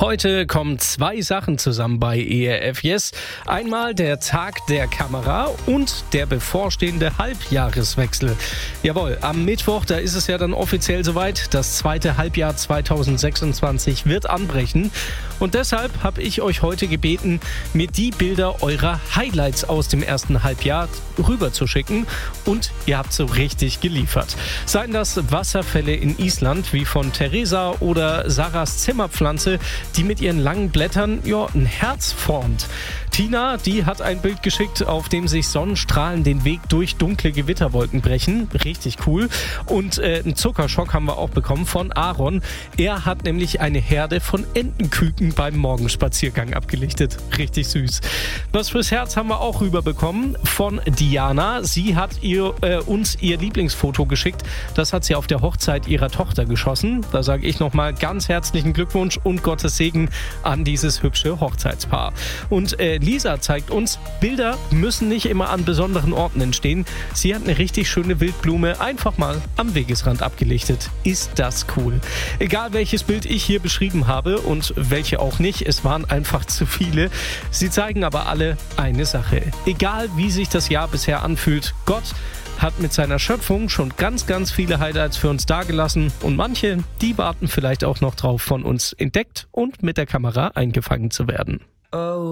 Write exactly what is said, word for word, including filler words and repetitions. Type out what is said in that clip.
Heute kommen zwei Sachen zusammen bei E R F Yes. Einmal der Tag der Kamera und der bevorstehende Halbjahreswechsel. Jawohl, am Mittwoch, da ist es ja dann offiziell soweit. Das zweite Halbjahr zweitausendsechsundzwanzig wird anbrechen. Und deshalb habe ich euch heute gebeten, mir die Bilder eurer Highlights aus dem ersten Halbjahr rüberzuschicken. Und ihr habt so richtig geliefert. Seien das Wasserfälle in Island, wie von Theresa, oder Sarahs Zimmerpflanze, die mit ihren langen Blättern ja, ein Herz formt. Tina, die hat ein Bild geschickt, auf dem sich Sonnenstrahlen den Weg durch dunkle Gewitterwolken brechen. Richtig cool. Und äh, einen Zuckerschock haben wir auch bekommen von Aaron. Er hat nämlich eine Herde von Entenküken beim Morgenspaziergang abgelichtet. Richtig süß. Was fürs Herz haben wir auch rüberbekommen von Diana. Sie hat ihr, äh, uns ihr Lieblingsfoto geschickt. Das hat sie auf der Hochzeit ihrer Tochter geschossen. Da sage ich nochmal ganz herzlichen Glückwunsch und Gottes Segen an dieses hübsche Hochzeitspaar. Und äh, Lisa zeigt uns, Bilder müssen nicht immer an besonderen Orten entstehen. Sie hat eine richtig schöne Wildblume einfach mal am Wegesrand abgelichtet. Ist das cool. Egal welches Bild ich hier beschrieben habe und welche auch nicht, es waren einfach zu viele. Sie zeigen aber alle eine Sache. Egal wie sich das Jahr bisher anfühlt, Gott hat mit seiner Schöpfung schon ganz, ganz viele Highlights für uns dagelassen und manche, die warten vielleicht auch noch drauf, von uns entdeckt und mit der Kamera eingefangen zu werden. Oh.